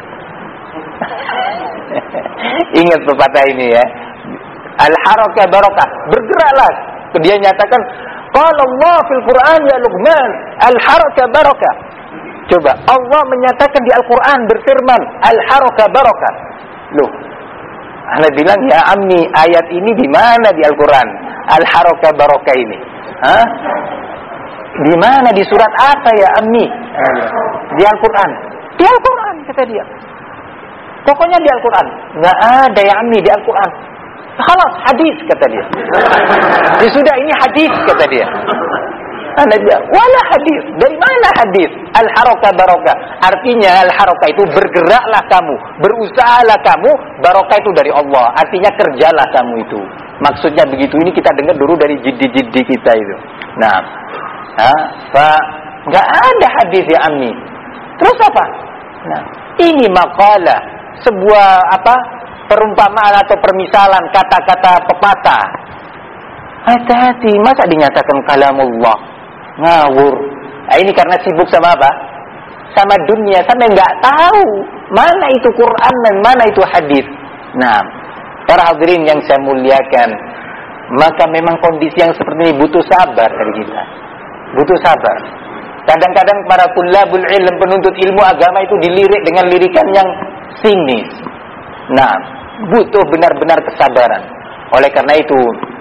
Ingat pepatah ini ya. Al-haraka barakah, bergeraklah. Dia nyatakan, qala Allah fil Quran ya Luqman, al-haraka barakah. Coba, Allah menyatakan di Al-Quran berfirman, al-haraka barakah. Loh, ana bilang ya ammi, ayat ini di mana di Al-Quran? Al-haraka barakah ini. Hah? Di mana, di surat apa ya ammi? Di Al-Quran. Di Al-Quran, kata dia. Pokoknya di Al-Quran. Nggak ada ya ammi di Al-Quran. Khalas, hadis, kata dia. Ya sudah, ini hadis, kata dia. Anda bilang, wala hadis. Dari mana hadis? Al-haraka barakah. Artinya al-haraka itu bergeraklah kamu, berusahalah kamu, barakah itu dari Allah. Artinya kerjalah kamu itu. Maksudnya begitu. Ini kita dengar dulu dari jiddi-jiddi kita itu. Nah, ha, fa, nggak ada hadis ya ammi. Terus apa? Nah, ini makalah, sebuah apa? Perumpamaan atau permisalan, kata-kata pepatah. Hati-hati, masa dinyatakan kalamullah? Ngawur. Nah, ini karena sibuk sama apa? Sama dunia, sampai nggak tahu mana itu Quran dan mana itu hadis. Nah, para hadirin yang saya muliakan, maka memang kondisi yang seperti ini butuh sabar dari kita. Butuh sabar. Kadang-kadang para tulabul ilm, penuntut ilmu agama itu dilirik dengan lirikan yang sinis. Nah, butuh benar-benar kesabaran. Oleh karena itu,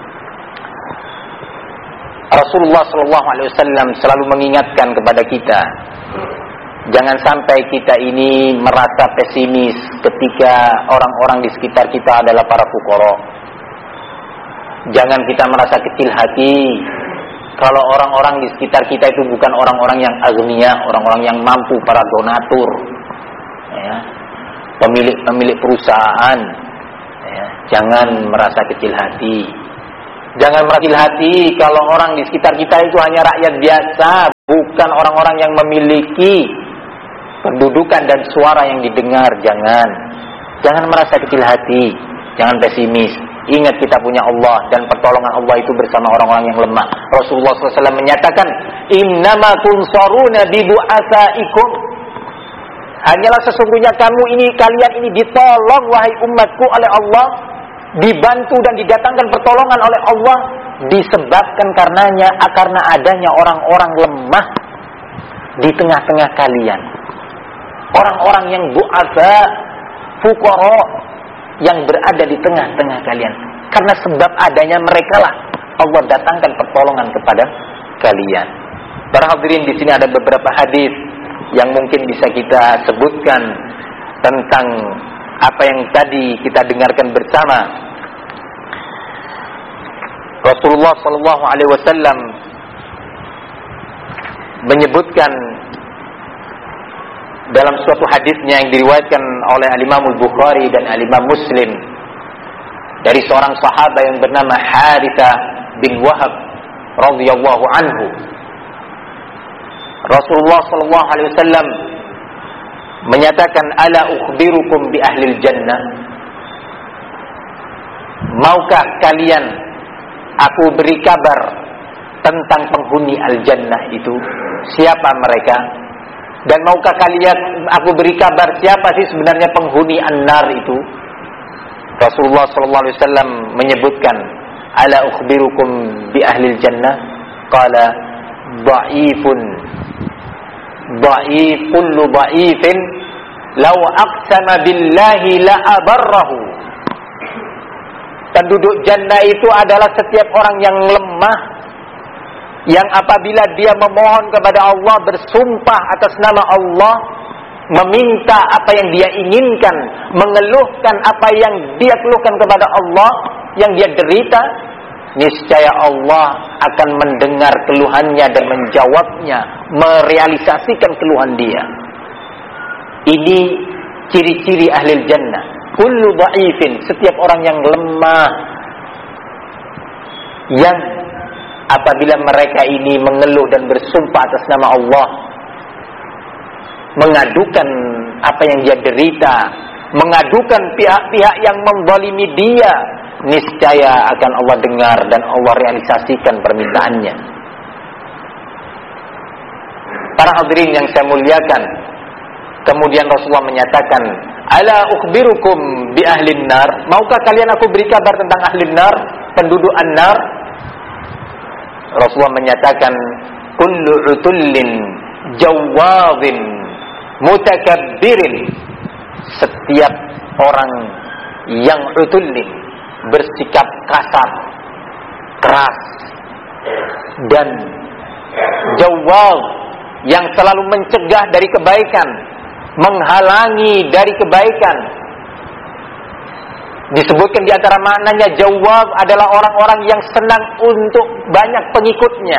Rasulullah shallallahu alaihi wasallam selalu mengingatkan kepada kita, jangan sampai kita ini merasa pesimis ketika orang-orang di sekitar kita adalah para fuqara. Jangan kita merasa kecil hati kalau orang-orang di sekitar kita itu bukan orang-orang yang agniya, orang-orang yang mampu, para donatur, ya, pemilik-pemilik perusahaan. Ya, jangan merasa kecil hati. Jangan merakil hati kalau orang di sekitar kita itu hanya rakyat biasa, bukan orang-orang yang memiliki pendudukan dan suara yang didengar. Jangan. Jangan merasa kecil hati. Jangan pesimis. Ingat kita punya Allah dan pertolongan Allah itu bersama orang-orang yang lemah. Rasulullah shallallahu alaihi wasallam menyatakan, Innama tunsaruna bidu'asaikum. Hanyalah sesungguhnya kamu ini, kalian ini ditolong wahai umatku oleh Allah, dibantu dan didatangkan pertolongan oleh Allah disebabkan karenanya karena adanya orang-orang lemah di tengah-tengah kalian. Orang-orang yang du'afa, fuqara, yang berada di tengah-tengah kalian. Karena sebab adanya mereka lah Allah datangkan pertolongan kepada kalian. Para hadirin, di sini ada beberapa hadis yang mungkin bisa kita sebutkan tentang apa yang tadi kita dengarkan bersama. Rasulullah sallallahu alaihi wasallam menyebutkan dalam suatu hadisnya yang diriwayatkan oleh Al-Imam Al-Bukhari dan Al-Imam Muslim dari seorang sahabat yang bernama Harithah bin Wahab radhiyallahu anhu. Rasulullah sallallahu alaihi wasallam menyatakan, ala ukhbirukum bi ahlil jannah. Maukah kalian aku beri kabar tentang penghuni al-jannah itu? Siapa mereka? Dan maukah kalian aku beri kabar siapa sih sebenarnya penghuni an-nar itu? Rasulullah sallallahu alaihi wasallam menyebutkan, ala ukhbirukum bi ahlil jannah? Qala dha'ifun dha'if kullu dha'ifin law aqsama billahi la abarrahu. Penduduk jannah itu adalah setiap orang yang lemah, yang apabila dia memohon kepada Allah, bersumpah atas nama Allah, meminta apa yang dia inginkan, mengeluhkan apa yang dia keluhkan kepada Allah, yang dia derita, niscaya Allah akan mendengar keluhannya dan menjawabnya, merealisasikan keluhan dia. Ini ciri-ciri ahli jannah. Kullu dha'ifin, setiap orang yang lemah, yang apabila mereka ini mengeluh dan bersumpah atas nama Allah, mengadukan apa yang dia derita, mengadukan pihak-pihak yang menzalimi dia, niscaya akan Allah dengar dan Allah realisasikan permintaannya. Para hadirin yang saya muliakan, kemudian Rasulullah menyatakan, ala ukhbirukum bi ahlin nar. Maukah kalian aku beri kabar tentang ahlin nar, penduduk an-nar? Rasulullah menyatakan, kullu utullin jawadin mutakabbirin. Setiap orang yang utullin, bersikap kasar, keras, dan jawab, yang selalu mencegah dari kebaikan, menghalangi dari kebaikan. Disebutkan di antara maknanya, jawab adalah orang-orang yang senang untuk banyak pengikutnya,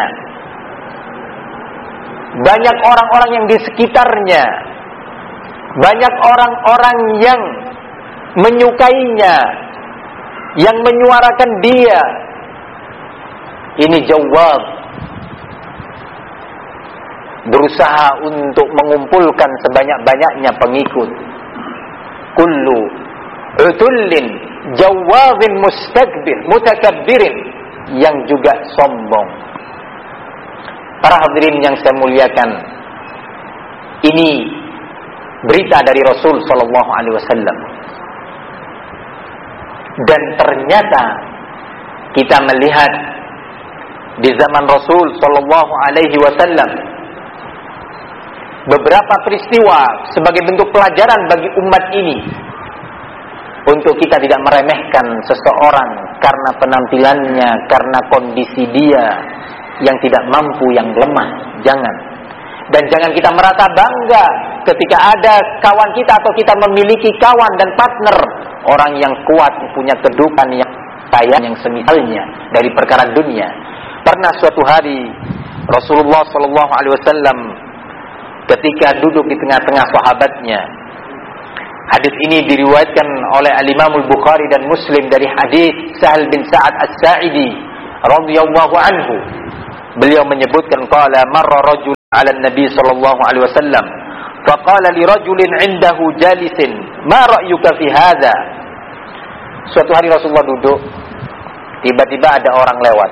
banyak orang-orang yang di sekitarnya, banyak orang-orang yang menyukainya, yang menyuarakan dia. Ini jawab, berusaha untuk mengumpulkan sebanyak-banyaknya pengikut. Kullu utullin jawazin mustakbir mutakabbirin, yang juga sombong. Para hadirin yang saya muliakan, ini berita dari Rasul sallallahu alaihi wasallam. Dan ternyata kita melihat di zaman Rasul sallallahu alaihi wasallam beberapa peristiwa sebagai bentuk pelajaran bagi umat ini, untuk kita tidak meremehkan seseorang karena penampilannya, karena kondisi dia yang tidak mampu, yang lemah. Jangan. Dan jangan kita merasa bangga ketika ada kawan kita atau kita memiliki kawan dan partner orang yang kuat, punya kedudukan yang kaya, yang semisalnya dari perkara dunia. Pernah suatu hari Rasulullah sallallahu alaihi wasallam ketika duduk di tengah-tengah sahabatnya. Hadis ini diriwayatkan oleh Al-Imam Al-Bukhari dan Muslim dari hadis Sahal bin Sa'ad As-Sa'idi radhiyallahu anhu, beliau menyebutkan qala marra rajul 'ala an-nabi sallallahu alaihi wasallam faqala li rajulin 'indahu jalisin ma ra'yuka fi hadha. Suatu hari Rasulullah duduk, tiba-tiba ada orang lewat.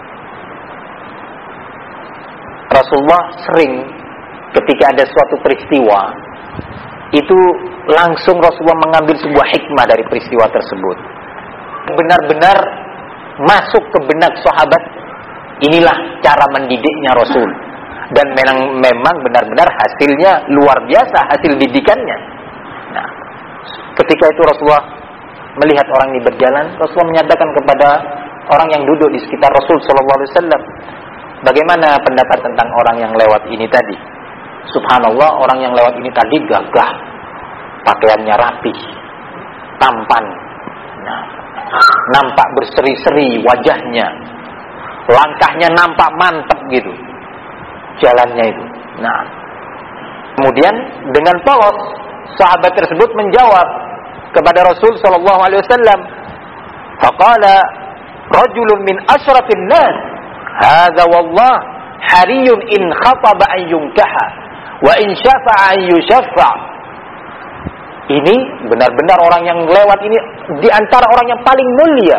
Rasulullah sering ketika ada suatu peristiwa itu langsung Rasulullah mengambil sebuah hikmah dari peristiwa tersebut. Benar-benar masuk ke benak sahabat, inilah cara mendidiknya Rasul. Dan memang, memang benar-benar hasilnya luar biasa, hasil didikannya. Nah, ketika itu Rasulullah melihat orang ini berjalan, Rasulullah menyatakan kepada orang yang duduk di sekitar Rasul sallallahu alaihi wasallam, bagaimana pendapat tentang orang yang lewat ini tadi? Subhanallah, orang yang lewat ini tadi gagah, pakaiannya rapi, tampan, nah, nampak berseri-seri wajahnya, langkahnya nampak mantap gitu, jalannya itu. Nah, kemudian dengan polos sahabat tersebut menjawab kepada Rasul sallallahu alaihi wasallam, faqala rajulun min asyrafin nas, hadza wallah hariyun in khataba an yunkaha wa in syafa'a an yushaffa. Ini benar-benar orang yang lewat ini di antara orang yang paling mulia.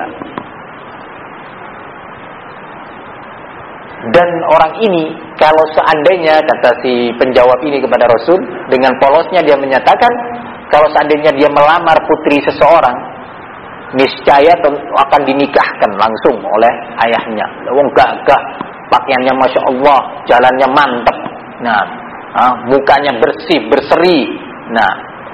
Dan orang ini kalau seandainya, kata si penjawab ini kepada Rasul, dengan polosnya dia menyatakan kalau seandainya dia melamar putri seseorang, niscaya akan dinikahkan langsung oleh ayahnya. Wong gagah, pakaiannya masya Allah, jalannya mantap, nah, ah, mukanya bersih, berseri. Nah,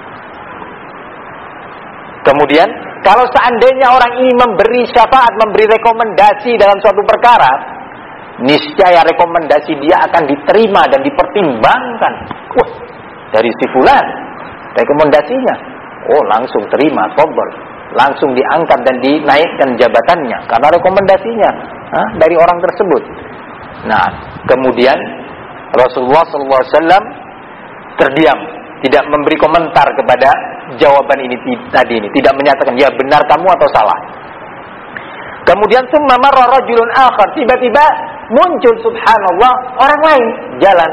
kemudian kalau seandainya orang ini memberi syafaat, memberi rekomendasi dalam suatu perkara, niscaya rekomendasi dia akan diterima dan dipertimbangkan. Wah, dari si fulan rekomendasinya, oh langsung terima, tobol, langsung diangkat dan dinaikkan jabatannya karena rekomendasinya ah, dari orang tersebut. Nah, kemudian Rasulullah sallallahu alaihi wasallam terdiam, tidak memberi komentar kepada jawaban ini tadi ini, tidak menyatakan ya benar kamu atau salah. Kemudian summa marra rajulun akhar, tiba-tiba muncul subhanallah orang lain jalan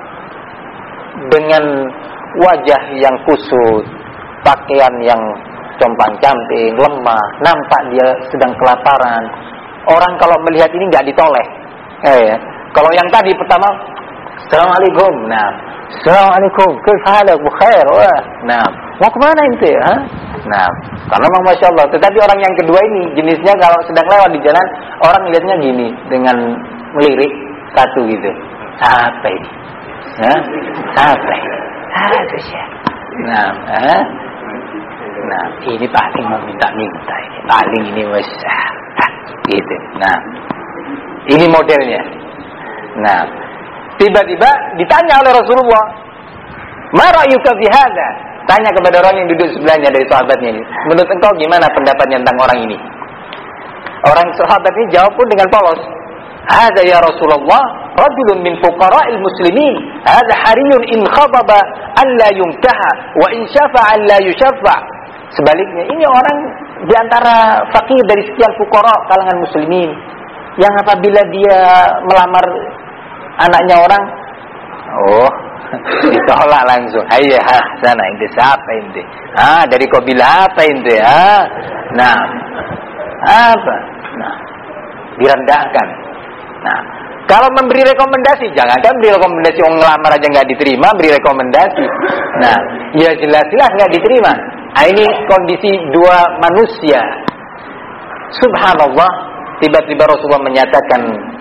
dengan wajah yang kusut, pakaian yang compang-camping, lemah, nampak dia sedang kelaparan. Orang kalau melihat ini nggak ditoleh. Eh, ya. Kalau yang tadi pertama, Assalamualaikum, nah, Assalamualaikum, kaifa bukhair, wah, nah, mau kemana ente? Ha? Nah, karena memang masya Allah. Tetapi orang yang kedua ini jenisnya kalau sedang lewat di jalan, orang lihatnya gini dengan melirik satu gitu. Apa ini? Hah? Apa ini? Apa sih? Nah, eh? Nah, ini paling mau minta-minta ini, paling ini masya, gitu. Nah, ini modelnya. Nah, tiba-tiba ditanya oleh Rasulullah, "Ma ra'yuka fi hadza?" Tanya kepada orang yang duduk sebelahnya dari sahabatnya ini, menurut engkau gimana pendapatnya tentang orang ini? Orang sahabat ini jawab pun dengan polos, "Hadza ya Rasulullah, rajulun min fuqara'il muslimin. Hadza hariyun in khababa an la yunkaha wa in syafa'a an la yushaffa." Sebaliknya, ini orang di antara fakir dari sekian fuqara kalangan muslimin yang apabila dia melamar anaknya orang, oh, ditolak langsung. Hayya, sana ente siapa ente? Ah, dari kabilah apa ente? Ah, nah, apa? Nah, direndahkan. Nah, kalau memberi rekomendasi, jangan kan beri rekomendasi orang ngelamar aja nggak diterima, beri rekomendasi. Nah, ya jelas-jelas nggak diterima. Nah, ini kondisi dua manusia. Subhanallah, tiba-tiba Rasulullah menyatakan,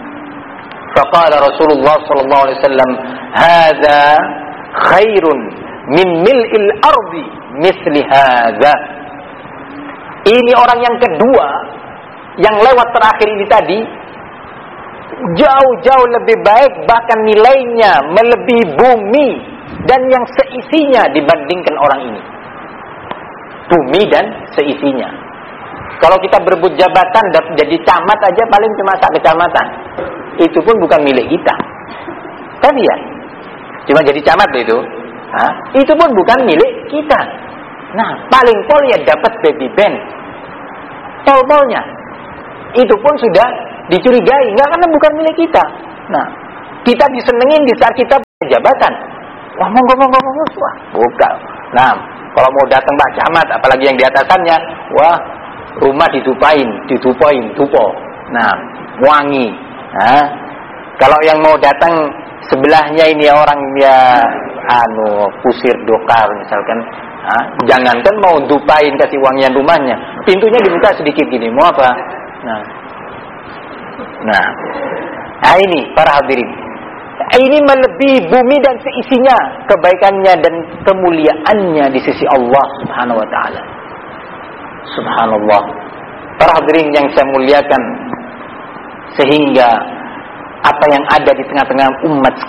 faqala Rasulullah sallallahu alaihi wasallam, "Hadza khairun min mil'il ardi misli hadza." Ini orang yang kedua yang lewat terakhir ini tadi jauh-jauh lebih baik, bahkan nilainya melebihi bumi dan yang seisinya dibandingkan orang ini. Bumi dan seisinya. Kalau kita berebut jabatan jadi camat aja paling cuma sak kecamatan. Itu pun bukan milik kita. Kan ya? Cuma jadi camat itu. Hah? Itu pun bukan milik kita. Nah, paling pol ya dapat baby band. Pol-polnya. Itu pun sudah dicurigai, enggak, karena bukan milik kita. Nah, kita disenengin di saat kita punya jabatan. Wah, monggo monggo monggo, wah, buka. Nah, kalau mau datang Pak Camat, apalagi yang di atasannya, wah, rumah ditupain, ditupain, tupo. Nah, wangi. Nah, kalau yang mau datang sebelahnya ini orang ya anu kusir dokar misalkan, nah, jangankan mau dupain kasih wangian rumahnya, pintunya dibuka sedikit gini, mau apa? Nah, nah, nah ini para hadirin, ini melebihi bumi dan seisinya, kebaikannya dan kemuliaannya di sisi Allah Subhanahu Wa Taala. Subhanallah, para hadirin yang saya muliakan, sehingga apa yang ada di tengah-tengah umat